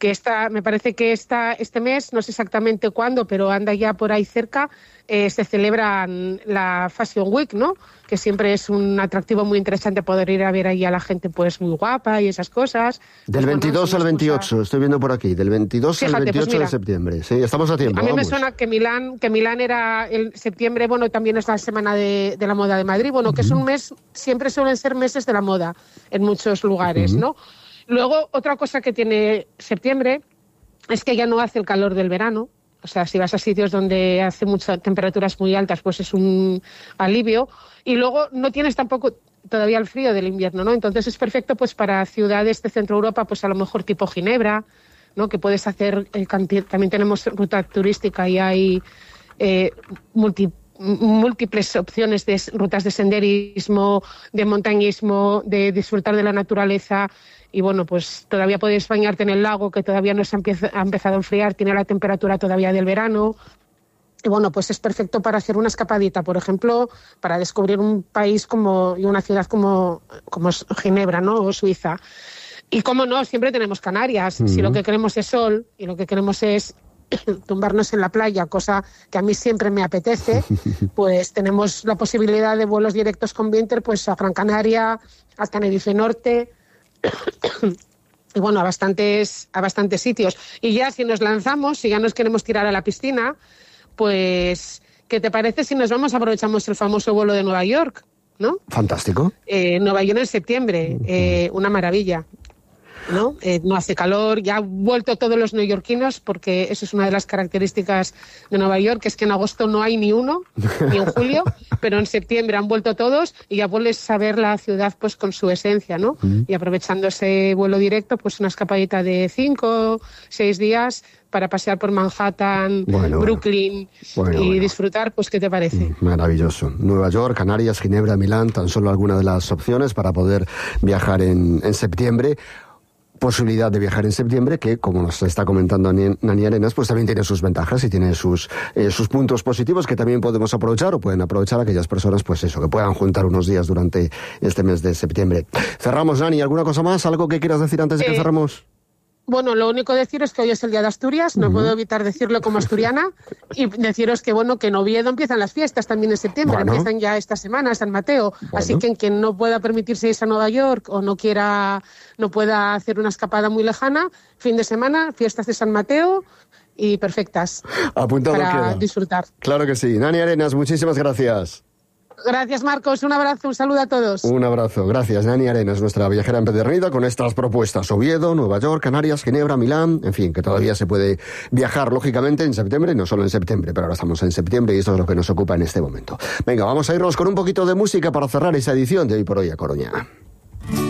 que me parece que este mes, no sé exactamente cuándo, pero anda ya por ahí cerca, se celebra la Fashion Week, ¿no? Que siempre es un atractivo muy interesante poder ir a ver ahí a la gente pues muy guapa y esas cosas. Del 22 al 28, estoy viendo por aquí, del 22 al 28 de septiembre. Sí, estamos a tiempo. A mí me suena que Milán era el septiembre, bueno, también es la Semana de la Moda de Madrid, bueno, que es un mes, siempre suelen ser meses de la moda en muchos lugares, ¿no? Luego, otra cosa que tiene septiembre es que ya no hace el calor del verano. O sea, si vas a sitios donde hace muchas temperaturas muy altas, pues es un alivio. Y luego no tienes tampoco todavía el frío del invierno, ¿no? Entonces es perfecto pues para ciudades de Centro Europa, pues a lo mejor tipo Ginebra, ¿no? Que puedes hacer, también tenemos ruta turística y hay múltiples opciones de rutas de senderismo, de montañismo, de disfrutar de la naturaleza. Y bueno, pues todavía puedes bañarte en el lago, que todavía no se ha empezado a enfriar, tiene la temperatura todavía del verano. Y bueno, pues es perfecto para hacer una escapadita, por ejemplo, para descubrir un país y una ciudad como es Ginebra, ¿no? O Suiza. Y cómo no, siempre tenemos Canarias. Si lo que queremos es sol y lo que queremos es tumbarnos en la playa, cosa que a mí siempre me apetece, pues tenemos la posibilidad de vuelos directos con Vinter pues a Gran Canaria, a Tenerife Norte, y bueno, a bastantes sitios. Y ya si nos lanzamos, si ya nos queremos tirar a la piscina, pues ¿qué te parece si nos vamos, aprovechamos el famoso vuelo de Nueva York, ¿no? Fantástico. Nueva York en septiembre, una maravilla, ¿no? No hace calor, ya han vuelto todos los neoyorquinos, porque eso es una de las características de Nueva York, que es que en agosto no hay ni uno, ni en julio, pero en septiembre han vuelto todos y ya vuelves a ver la ciudad pues con su esencia, ¿no? Y aprovechando ese vuelo directo, pues una escapadita de 5 o 6 días para pasear por Manhattan, Brooklyn y disfrutar, pues ¿qué te parece? Maravilloso. Nueva York, Canarias, Ginebra, Milán, tan solo alguna de las opciones para poder viajar en septiembre. Posibilidad de viajar en septiembre que, como nos está comentando Nani Arenas, pues también tiene sus ventajas y tiene sus puntos positivos que también podemos aprovechar o pueden aprovechar aquellas personas, pues eso, que puedan juntar unos días durante este mes de septiembre. Cerramos, Nani. ¿Alguna cosa más? ¿Algo que quieras decir antes de que cerremos? Bueno, lo único decir es que hoy es el Día de Asturias, no puedo evitar decirlo como asturiana, y deciros que bueno, que en Oviedo empiezan las fiestas también en septiembre, empiezan ya esta semana, San Mateo, así que quien no pueda permitirse irse a Nueva York o no pueda hacer una escapada muy lejana, fin de semana, fiestas de San Mateo y perfectas. Apuntado para queda. Disfrutar. Claro que sí. Nani Arenas, muchísimas gracias. Gracias, Marcos. Un abrazo, un saludo a todos. Un abrazo. Gracias, Nani Arenas, nuestra viajera empedernida, con estas propuestas. Oviedo, Nueva York, Canarias, Ginebra, Milán, en fin, que todavía se puede viajar, lógicamente, en septiembre, no solo en septiembre, pero ahora estamos en septiembre y esto es lo que nos ocupa en este momento. Venga, vamos a irnos con un poquito de música para cerrar esa edición de Hoy por Hoy a Coruña.